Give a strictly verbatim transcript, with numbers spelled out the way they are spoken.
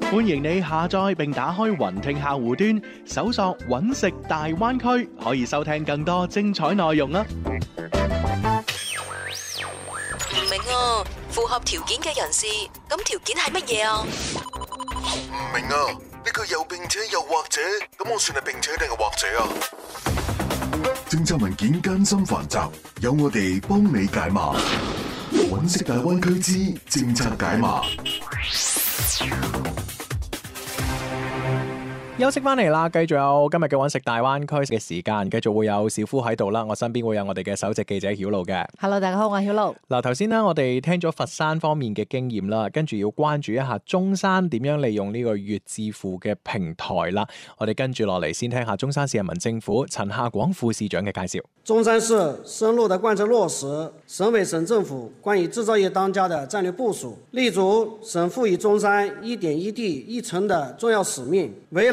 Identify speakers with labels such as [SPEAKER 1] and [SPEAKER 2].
[SPEAKER 1] 歡迎你下載並打開雲聽客戶端，搜索揾食大灣區，可以收聽更多精彩內容啊！
[SPEAKER 2] 唔明啊，符合條件嘅人士，咁條件係乜嘢啊？
[SPEAKER 3] 唔明啊，呢個又並且又或者，咁我算係並且定係或者啊？政策文件艱深繁雜，有我哋幫你解碼。揾食大灣區之政策解碼。
[SPEAKER 4] 休息翻嚟啦，繼續有今日嘅揾食大灣區嘅時間，繼續會有小夫喺度啦。我身邊會有我哋嘅首席記者曉露嘅。
[SPEAKER 5] Hello， 大家好，我係曉露。
[SPEAKER 4] 嗱，頭先呢，我哋聽咗佛山方面嘅經驗啦，跟住要關注一下中山點樣利用呢個粵智庫嘅平台啦。我哋跟住落嚟先聽下中山市人民政府陳夏廣副市長嘅介紹。
[SPEAKER 6] 中山市深入地貫徹落實省委省政府關於製造業當家的戰略部署，立足省賦予中山一點一地一城的重要使命，為